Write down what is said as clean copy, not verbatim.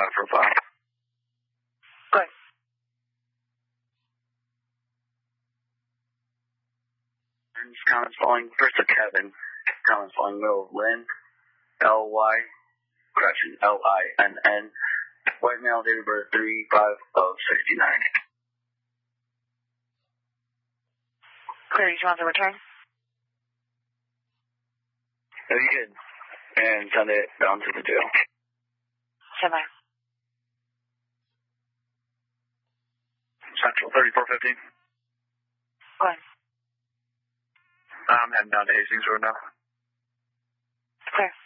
profile. Good. Comments following first to Kevin. Comments following middle of Lynn. L-Y. Correction. L-I-N-N. White male, date of birth 3/5/69. Clear, you want the return? No, you can. And send it down to the jail. Send by. Central 3415. Go ahead. I'm heading down to Hastings Road now. Clear.